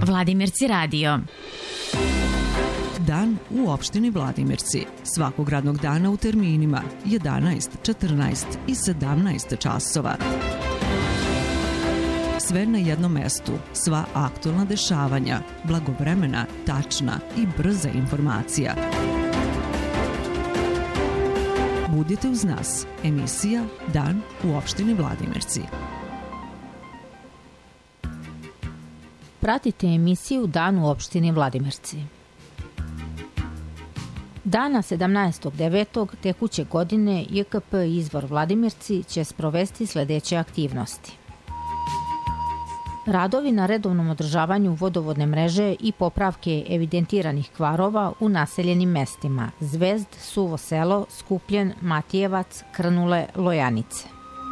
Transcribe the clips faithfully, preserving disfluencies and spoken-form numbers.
Vladimirci radio. Dan u opštini Vladimirci. Svakog radnog dana u terminima jedanaest, četrnaest i sedamnaest časova. Sve na jednom mestu, sva aktualna dešavanja, blagovremena, tačna i brza informacija. Budite uz nas. Emisija Dan u opštini Vladimirci. Pratite emisiju Dan u opštini Vladimirci. Dana sedamnaestog devetog tekuće godine J K P Izvor Vladimirci će sprovesti sledeće aktivnosti. Radovi na redovnom održavanju vodovodne mreže i popravke evidentiranih kvarova u naseljenim mestima Zvezd, Suvo selo, Skupljen, Matijevac, Krnule, Lojanice.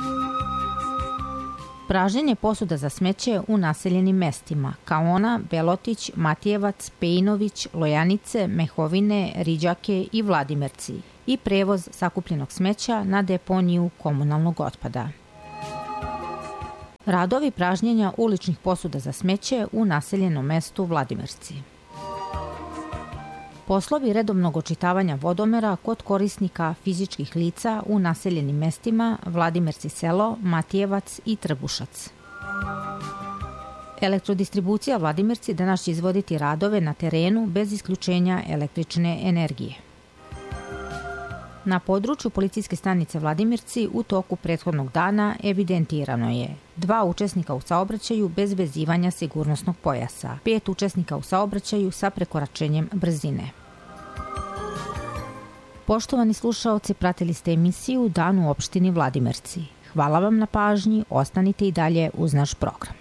Pražnjenje posuda za smeće u naseljenim mestima Kaona, Belotić, Matijevac, Pejinović, Lojanice, Mehovine, Riđake i Vladimirci i prevoz sakupljenog smeća na deponiju komunalnog otpada. Radovi pražnjenja uličnih posuda za smeće u naseljenom mestu Vladimirci. Poslovi redovnog očitavanja vodomera kod korisnika fizičkih lica u naseljenim mestima Vladimirci selo, Matijevac i Trbušac. Elektrodistribucija Vladimirci danas će izvoditi radove na terenu bez isključenja električne energije. Na području policijske stanice Vladimirci u toku prethodnog dana evidentirano je dva učesnika u saobraćaju bez vezivanja sigurnosnog pojasa, pet učesnika u saobraćaju sa prekoračenjem brzine. Poštovani slušaoci, pratili ste emisiju Dan u opštini Vladimirci. Hvala vam na pažnji, ostanite i dalje uz naš program.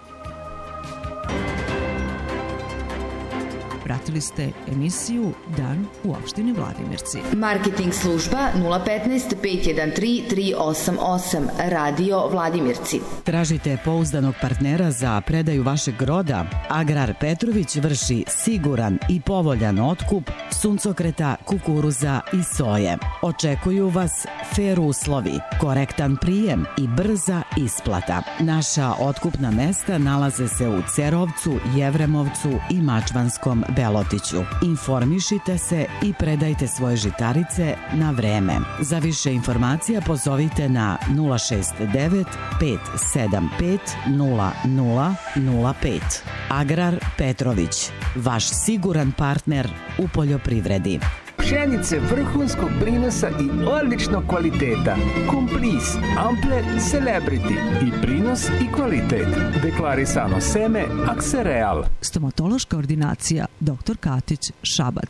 Pratili ste emisiju Dan u opštini Vladimirci. Marketing služba nula petnaest, pet jedan tri, tri osam osam. Radio Vladimirci. Tražite pouzdanog partnera za predaju vašeg roda? Agrar Petrović vrši siguran i povoljan otkup suncokreta, kukuruza i soje. Očekuju vas fer uslovi, korektan prijem i brza isplata. Naša otkupna mesta nalaze se u Cerovcu, Jevremovcu i Mačvanskom Belotiću. Informišite se i predajte svoje žitarice na vreme. Za više informacija pozovite na nula šest devet, pet sedam pet, nula nula nula pet. Agrar Petrović, vaš siguran partner u poljoprivredi. Pšenice vrhunskog prinosa i odličnog kvaliteta. Komplis, Ample, Celebrity. I prinos i kvalitet. Deklarisano seme Aksereal. Stomatološka ordinacija doktor Katić, Šabac.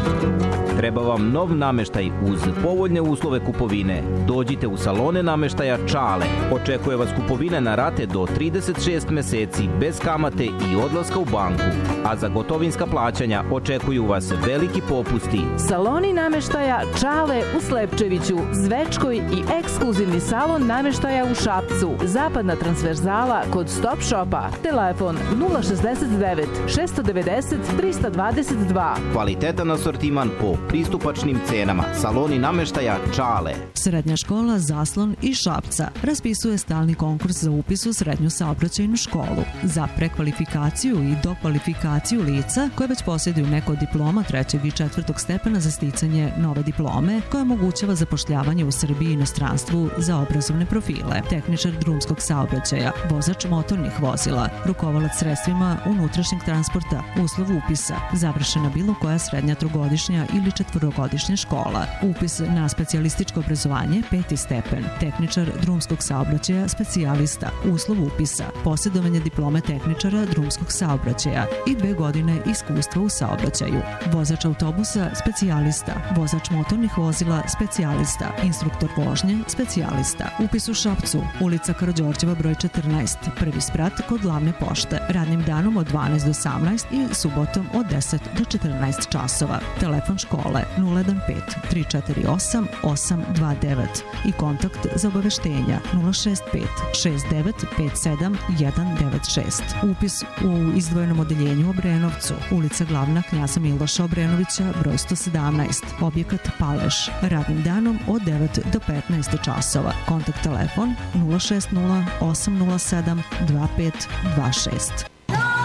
Treba vam nov nameštaj uz povoljne uslove kupovine. Dođite u salone nameštaja Čale. Očekuje vas kupovina na rate do trideset šest meseci bez kamate i odlaska u banku. A za gotovinska plaćanja očekuju vas veliki popusti. Saloni nameštaja Čale u Slepčeviću, Zvečkoj i ekskluzivni salon nameštaja u Šapcu. Zapadna transverzala kod Stop Shopa. Telefon nula šezdeset devet, šest devedeset, trista dvadeset dva. Kvalitetan asortiman po pristupačnim cenama. Saloni nameštaja Čale. Srednja škola Zaslon iz Šapca raspisuje stalni konkurs za upis u srednju saobraćajnu školu. Za prekvalifikaciju i dokvalifikaciju lica koje već posjeduju neko od diploma trećeg i četvrtog stepena za sticanje nove diplome koja omogućava zapošljavanje u Srbiji i inostranstvu za obrazovne profile. Tehničar drumskog saobraćaja, vozač motornih vozila, rukovalac sredstvima unutrašnjeg transporta, uslov upisa, završena bilo koja srednja trogodišnja ili četvorogodišnja škola, upis na specijalističko obrazovanje peti stepen, tehničar drumskog saobraćaja specijalista, uslov upisa, posjedovanje diplome tehničara drumskog saobraćaja i dve godine iskustva u saobraćaju, vozač autobusa specijalista, vozač motornih vozila specijalista, instruktor vožnje specijalista, upis u Šapcu, ulica Karađorđeva broj četrnaest, prvi sprat kod glavne pošte, radnim danom od dvanaest do osamnaest i subotom od deset do četrnaest časova. Telefon škole nula jedan pet, tri četiri osam, osam dva devet i kontakt za obaveštenja nula šest pet, šest devet pet sedam, jedan devet šest. Upis u izdvojenom odeljenju u Obrenovcu, ulica Glavna Knjaza Miloša Obrenovića broj sto sedamnaest, objekat Paleš, radnim danom od devet do petnaest časova. Kontakt telefon nula šest nula, osam nula sedam, dva pet dva šest.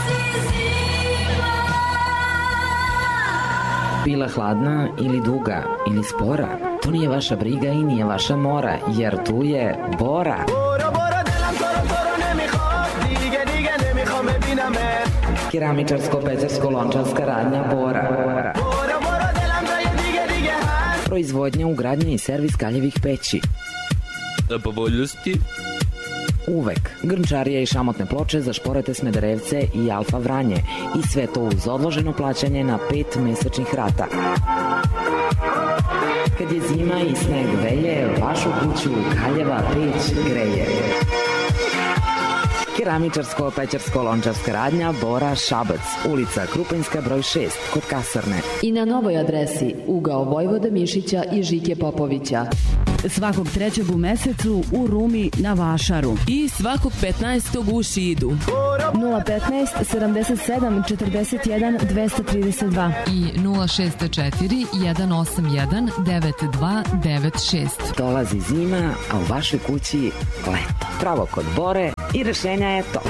Bila hladna ili duga ili spora, to nije vaša briga i nije vaša mora, jer tu je Bora. Keramičarsko-pećarsko-lončarska radnja Bora. Proizvodnja, ugradnja i servis kaljevih peći. Na povoljnosti. Uvek. Grnčarija i šamotne ploče za Šporete, Smederevce i Alfa Vranje. I sve to uz odloženo plaćanje na pet mesečnih rata. Kad je zima i sneg velje, vašu kuću kaljeva peć greje. Keramičarsko-pećarsko-lončarska radnja Bora, Šabac, ulica Krupanjska broj šest, kod kasarne. I na novoj adresi ugao Vojvoda Mišića i Žike Popovića. Svakog trećeg u mesecu u Rumi na Vašaru. I svakog petnaestog u Šidu. nula petnaest sedamdeset sedam četrdeset jedan dvesta trideset dva i nula šest četiri jedan osam jedan devet dva devet šest. Dolazi zima, a u vašoj kući leto. Pravo kod Bore i rešenja je to.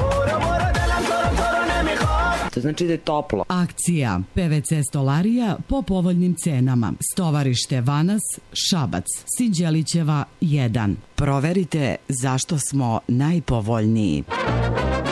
To znači da je toplo. Akcija P V C stolarija po povoljnim cenama. Stovarište Vanas, Šabac, Sinđelićeva jedan. Proverite zašto smo najpovoljniji.